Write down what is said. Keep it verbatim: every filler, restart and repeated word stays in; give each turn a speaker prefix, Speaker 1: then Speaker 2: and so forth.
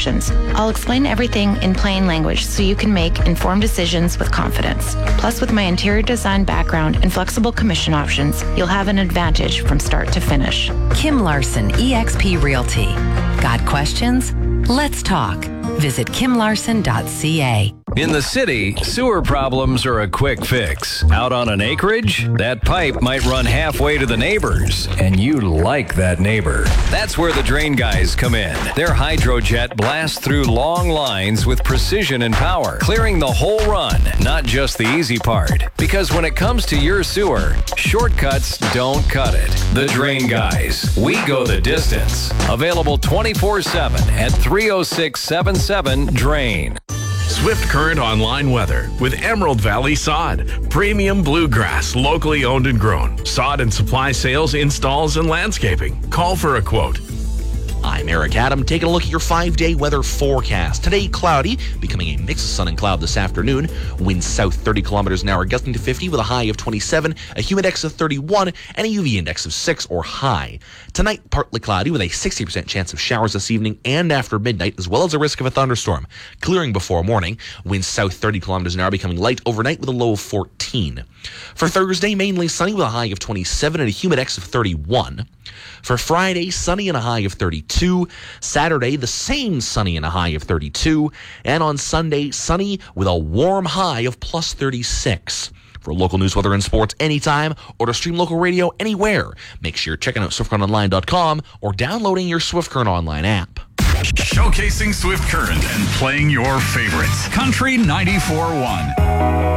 Speaker 1: options. I'll explain everything in plain language so you can make informed decisions with confidence. Plus, with my interior design background and flexible commission options, you'll have an advantage from start to finish.
Speaker 2: Kim Larson, E X P Realty. Got questions? Let's talk. Visit kim larson dot c a.
Speaker 3: In the city, sewer problems are a quick fix. Out on an acreage, that pipe might run halfway to the neighbors, and you like that neighbor. That's where the Drain Guys come in. Their HydroJet blasts through long lines with precision and power, clearing the whole run, not just the easy part. Because when it comes to your sewer, shortcuts don't cut it. The Drain Guys. We go the distance. Available twenty-four seven at three oh six seven seven drain.
Speaker 4: Swift Current Online Weather with Emerald Valley Sod. Premium bluegrass, locally owned and grown. Sod and supply sales, installs, and landscaping. Call for a quote.
Speaker 5: I'm Eric Adam, taking a look at your five-day weather forecast. Today, cloudy, becoming a mix of sun and cloud this afternoon. Winds south thirty kilometers an hour, gusting to fifty with a high of twenty-seven, a humidex of thirty-one, and a U V index of six or high. Tonight, partly cloudy with a sixty percent chance of showers this evening and after midnight, as well as a risk of a thunderstorm. Clearing before morning, winds south thirty kilometers an hour, becoming light overnight with a low of fourteen. For Thursday, mainly sunny with a high of twenty-seven and a humidex of thirty-one. For Friday, sunny and a high of thirty-two. Saturday, the same sunny and a high of thirty-two. And on Sunday, sunny with a warm high of plus thirty-six. For local news, weather, and sports anytime, or to stream local radio anywhere, make sure you're checking out swift current online dot com or downloading your Swift Current Online app.
Speaker 6: Showcasing Swift Current and playing your favorites. Country ninety-four point one.